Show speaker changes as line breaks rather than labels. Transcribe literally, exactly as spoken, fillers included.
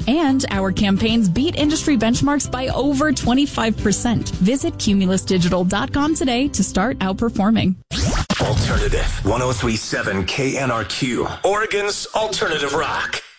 And our campaigns beat industry benchmarks by over twenty-five percent. Visit cumulus digital dot com today to start outperforming.
Alternative one oh three point seven K N R Q, Oregon's alternative rock.